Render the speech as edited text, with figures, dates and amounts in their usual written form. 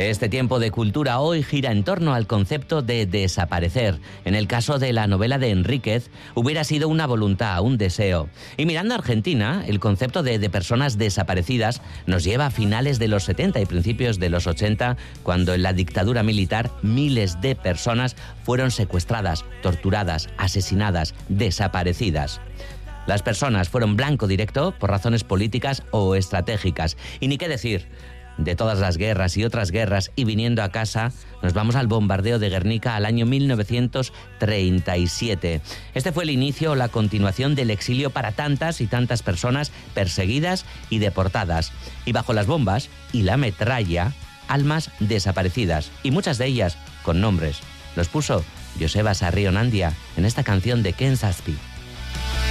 Este tiempo de cultura hoy gira en torno al concepto de desaparecer. En el caso de la novela de Enríquez, hubiera sido una voluntad, un deseo. Y mirando a Argentina, el concepto de personas desaparecidas nos lleva a finales de los 70 y principios de los 80, cuando en la dictadura militar miles de personas fueron secuestradas, torturadas, asesinadas, desaparecidas. Las personas fueron blanco directo por razones políticas o estratégicas. Y ni qué decir de todas las guerras y otras guerras, y viniendo a casa, nos vamos al bombardeo de Guernica al año 1937. Este fue el inicio o la continuación del exilio para tantas y tantas personas perseguidas y deportadas. Y bajo las bombas y la metralla, almas desaparecidas, y muchas de ellas con nombres. Los puso Joseba Sarrionandia en esta canción de Ken Zazpi.